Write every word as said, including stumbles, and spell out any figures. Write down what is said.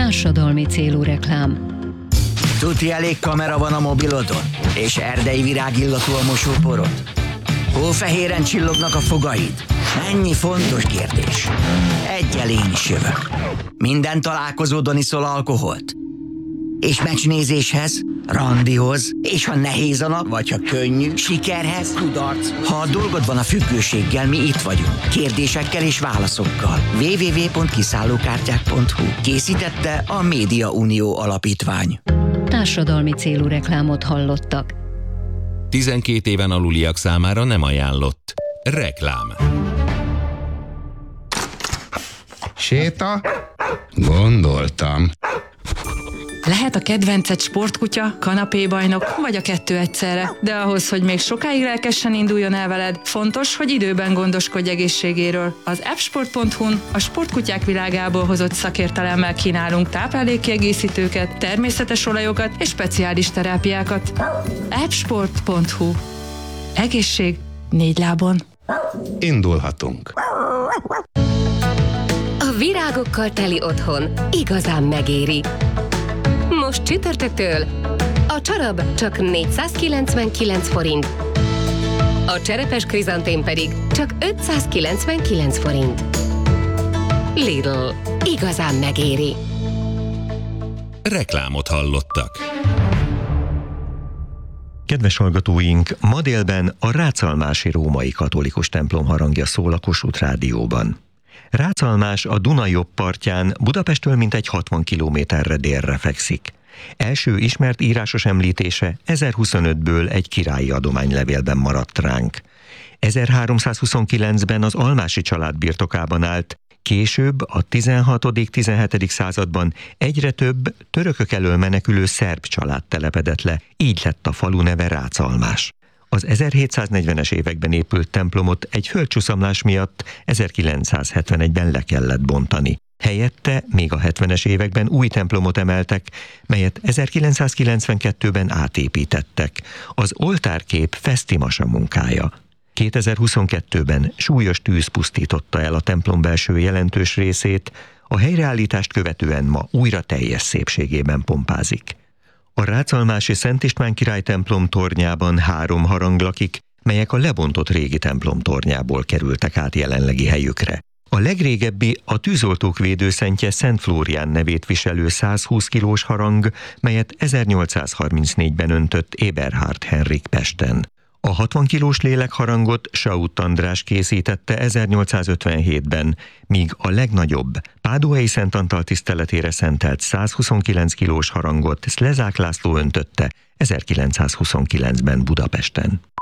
Társadalmi célú reklám. Tuti elég kamera van a mobilodon? És erdei virágillatú a mosóporod? Hófehéren csillognak a fogaid? Mennyi fontos kérdés. Egyel én is jövök. Minden találkozódon iszol alkoholt? És meccsnézéshez, randihoz, és ha nehéz a nap, vagy ha könnyű, sikerhez, kudarc. Ha a dolgod van a függőséggel, mi itt vagyunk. Kérdésekkel és válaszokkal. double-u double-u double-u pont kiszállókártyák pont hu. Készítette a Média Unió Alapítvány. Társadalmi célú reklámot hallottak. tizenkét éven aluliak számára nem ajánlott. Reklám. Séta? Gondoltam. Lehet a kedvenced sportkutya, kanapébajnok, vagy a kettő egyszerre. De ahhoz, hogy még sokáig lelkesen induljon el veled, fontos, hogy időben gondoskodj egészségéről. Az appsport pont hu-n a sportkutyák világából hozott szakértelemmel kínálunk táplálékkiegészítőket, természetes olajokat és speciális terápiákat. appsport pont hu. Egészség négy lábon. Indulhatunk. A virágokkal teli otthon igazán megéri. Most csütörtöktől a csarab csak négyszázkilencvenkilenc forint, a cserepes krizantém pedig csak ötszázkilencvenkilenc forint. Lidl. Igazán megéri. Reklámot hallottak. Kedves hallgatóink, ma délben a Ráczalmási római katolikus templom harangja szól a Kossuth Rádióban. Ráczalmás a Duna jobb partján, Budapesttől mintegy hatvan kilométerre délre fekszik. Első ismert írásos említése ezerhuszonötből egy királyi adománylevélben maradt ránk. ezerháromszázhuszonkilencben az Almási család birtokában állt, később a tizenhatodik-tizenhetedik században egyre több törökök elől menekülő szerb család telepedett le, így lett a falu neve Ráczalmás. Az ezerhétszáznegyvenes években épült templomot egy földcsuszamlás miatt ezerkilencszázhetvenegyben le kellett bontani. Helyette még a hetvenes években új templomot emeltek, melyet ezerkilencszázkilencvenkettőben átépítettek. Az oltárkép Fesztimasa munkája. kétezer-huszonkettőben súlyos tűz pusztította el a templom belső jelentős részét, a helyreállítást követően ma újra teljes szépségében pompázik. A Ráczalmási Szent István király templom tornyában három harang lakik, melyek a lebontott régi templom tornyából kerültek át jelenlegi helyükre. A legrégebbi a tűzoltók védőszentje Szent Flórián nevét viselő százhúsz kilós harang, melyet ezernyolcszázharmincnégyben öntött Eberhard Henrik Pesten. A hatvan kilós lélekharangot Saut András készítette ezernyolcszázötvenhétben, míg a legnagyobb, Páduai Szent Antal tiszteletére szentelt százhuszonkilenc kilós harangot Szlezák László öntötte ezerkilencszázhuszonkilencben Budapesten.